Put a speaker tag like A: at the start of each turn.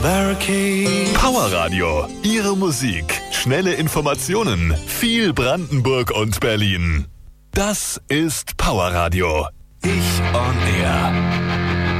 A: Power Radio. Ihre Musik. Schnelle Informationen. Viel Brandenburg und Berlin. Das ist Power Radio. Ich on Air.